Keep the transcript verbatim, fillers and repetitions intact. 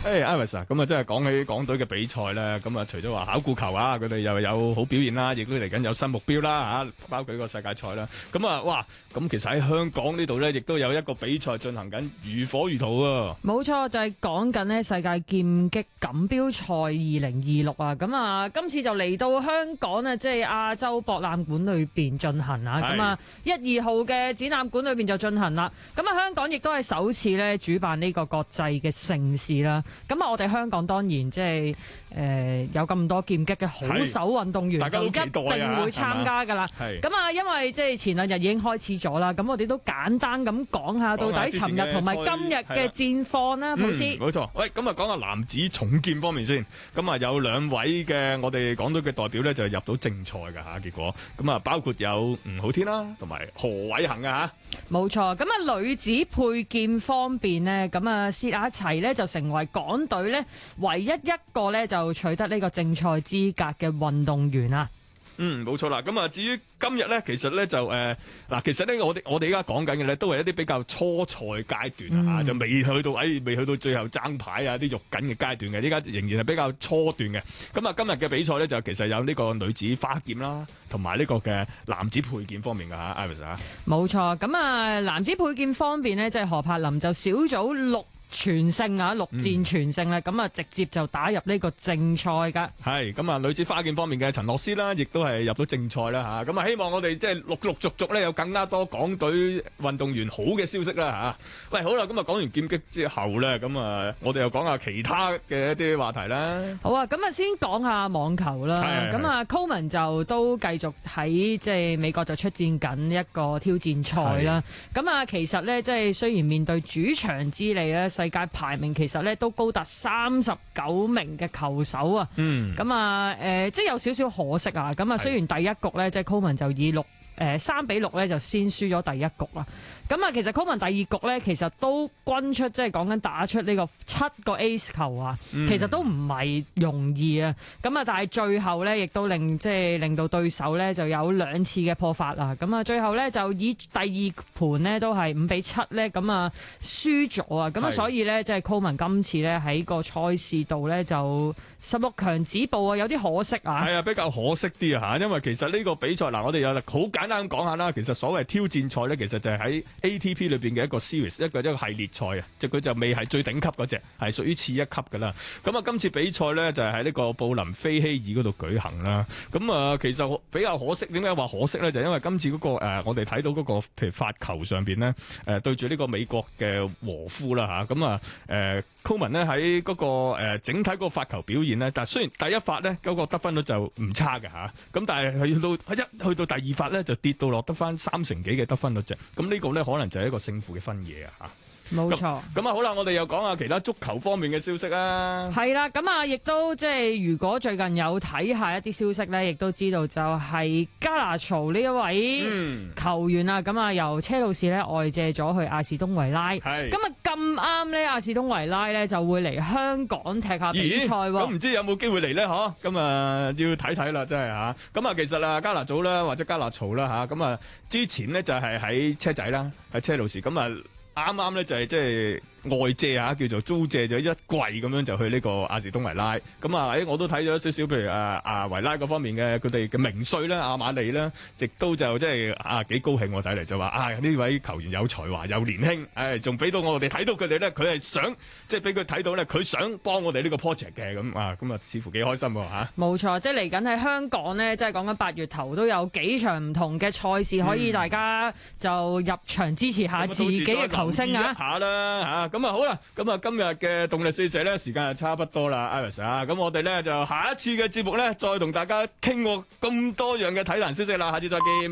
誒，Iris 啊，咁啊，真係講起港隊嘅比賽咧，咁啊，除咗話考固球啊，佢哋又有好表現啦，亦都嚟緊有新目標啦，吓，包括呢個世界賽啦。咁啊，哇，咁其實喺香港呢度咧，亦都有一個比賽進行緊，如火如荼啊！ 冇錯，就係講緊呢世界劍擊錦標賽二零二六啊！咁啊，今次就嚟到香港呢，即係亞洲博覽館裏邊進行啊！咁啊，一二號嘅展覽館裏邊就進行啦。咁啊，香港亦都係首次咧主辦呢個國際嘅盛事啦。咁啊，我哋香港當然即係誒有咁多劍擊嘅好手運動員，就一定會參加㗎啦。咁啊，因為即係前兩日已經開始咗啦，咁我哋都簡單咁講下到底尋日同埋今日嘅戰況啦，普斯。 冇錯，喂，咁啊講下男子重劍方面先。咁啊有兩位嘅我哋港隊嘅代表咧就入到正賽㗎嚇，結果咁啊包括有吳浩天啦，同埋何偉恒啊嚇。 冇錯，咁啊女子佩劍方面呢，咁啊薛亞齊呢就成為港隊呢唯一一個呢就取得呢個正賽資格嘅運動員啊。 嗯，冇錯啦。咁啊，至於今日咧，其實咧就誒，嗱、呃，其實咧我哋我哋而家講緊嘅咧，都係一啲比較初賽階段啊，嗯、就未去到，誒，未去到最後爭牌啊，啲肉緊嘅階段嘅，依家仍然係比較初段嘅。咁啊，今日嘅比賽咧就其實有呢個女子花劍啦，同埋呢個嘅男子佩劍方面嘅吓 Iris 啊。冇錯，咁啊，男子佩劍方面呢，即係何柏林就小組六全勝啊，六戰全勝啦，咁啊、嗯、直接就打入呢個正賽噶。係咁啊，女子花劍方面嘅陳樂思啦，亦都係入到正賽啦吓。咁啊，希望我哋即係陸陸續續咧有更加多港隊運動員好嘅消息啦吓。喂，好啦，咁啊講完劍擊之後咧，咁啊我哋又講下其他嘅一啲話題啦。好啊，咁啊先講下網球啦。咁啊 Coleman 就都繼續喺即係美國就出戰緊一個挑戰賽啦。咁啊，其實咧即係雖然面對主場之利咧，世界排名其實咧都高達三十九名嘅球手啊，嗯，咁啊，誒，即係有少少可惜啊，咁啊，雖然第一局咧，即係 Coleman 就以六誒三比六咧就先輸咗第一局啦。咁啊，其實 Coleman 第二局咧，其實都均出，即係講緊打出呢個七個 ace 球啊，嗯、其實都唔係容易啊。咁啊，但係最後咧，亦都令即係令到對手咧就有兩次嘅破發啊。咁啊，最後咧就以第二盤呢都係五比七咧，咁啊輸咗啊。咁啊，所以咧即係 Coleman 今次咧喺個賽事度咧就十六強止步啊，有啲可惜啊。 係啊，比較可惜啲啊嚇，因為其實呢個比賽嗱，我哋有好簡單咁講下啦。其實所謂挑戰賽咧，其實就係喺A T P 裏邊嘅一個 series， 一個一個系列賽啊，即係佢就未係最頂級嗰隻，係屬於次一級噶啦。咁啊，今次比賽咧就係喺呢個布林菲希爾嗰度舉行啦。咁啊，其實比較可惜，點解話可惜咧？就因為今次嗰、那個誒、呃，我哋睇到嗰、那個譬如發球上邊咧，誒、呃、對住呢個美國嘅和夫啦吓，咁啊誒 Coleman 咧喺嗰個誒、呃、整體嗰個發球表現咧，但係雖然第一發咧嗰、那個得分率就唔差嘅吓，咁、啊、但係去到一去到第二發咧就跌到落得翻三成幾嘅得分率啫。咁呢個咧可能就係一個勝負嘅分野啊吓。 冇錯， 咁啊好啦，我哋又講下其他足球方面嘅消息啊。 係啦，咁啊，亦都即係如果最近有睇下一啲消息咧，亦都知道就係加拿曹呢一位球員啊，咁啊、嗯、由車路士咧外借咗去亞士東維拉。係咁啊咁啱咧，亞士東維拉咧就會嚟香港踢下比賽喎。咁唔知有冇機會嚟咧？嗬，咁啊要睇睇啦，真係吓。咁啊，其實啊加拿祖啦或者加拿曹啦吓，咁啊之前呢就係喺車仔啦，喺車路士咁啊。啱啱咧就係即係外借啊，叫做租借咗一季咁樣就去呢個亞士東維拉。咁啊，誒我都睇咗少少，譬如啊啊維拉嗰方面嘅佢哋嘅名帥啦，阿馬利啦，亦都就即係啊幾高興，我睇嚟就話啊呢位球員有才華又年輕，誒仲俾到我哋睇到佢哋咧，佢係想即係俾佢睇到咧，佢想幫我哋呢個 project 嘅咁啊，咁啊似乎幾開心喎嚇。冇錯，即係嚟緊喺香港呢，即係講緊八月頭都有幾場唔同嘅賽事可以大家就入場支持下自己嘅球星啊！下啦嚇，咁啊好啦，咁啊今日嘅動力四射咧時間就差不多啦 ，Iris 啊，咁我哋咧就下一次嘅節目咧再同大家傾過咁多樣嘅體壇消息啦，下次再見。